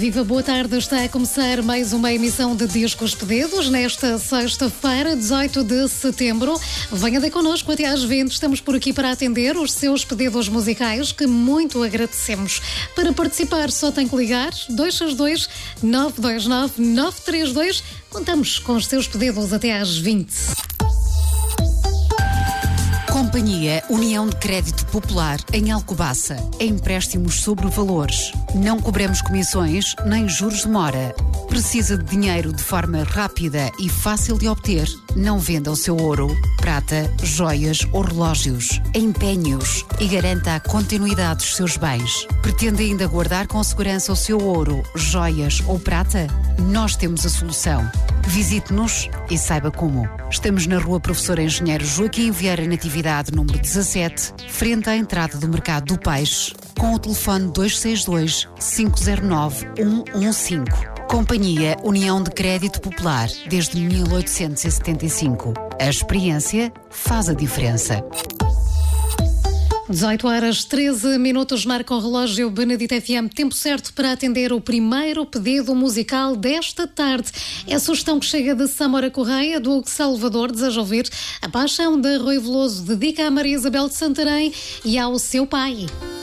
Viva, boa tarde. Está a começar mais uma emissão de Discos Pedidos nesta sexta-feira, 18 de setembro. Venha de connosco até às 20. Estamos por aqui para atender os seus pedidos musicais, que muito agradecemos. Para participar só tem que ligar 262 929 932. Contamos com os seus pedidos até às 20. Companhia União de Crédito Popular em Alcobaça. Empréstimos sobre valores. Não cobramos comissões nem juros de mora. Precisa de dinheiro de forma rápida e fácil de obter? Não venda o seu ouro, prata, joias ou relógios. Empenhe-os e garanta a continuidade dos seus bens. Pretende ainda guardar com segurança o seu ouro, joias ou prata? Nós temos a solução. Visite-nos e saiba como. Estamos na Rua Professor Engenheiro Joaquim Vieira Natividade, número 17, frente à entrada do Mercado do Peixe, com o telefone 262 509 115. Companhia União de Crédito Popular, desde 1875. A experiência faz a diferença. 18 horas 13 minutos, marca o relógio Benedito FM. Tempo certo para atender o primeiro pedido musical desta tarde. É a sugestão que chega de Samora Correia, do Hugo Salvador. Deseja ouvir A Paixão de Rui Veloso. Dedica a Maria Isabel de Santarém e ao seu pai.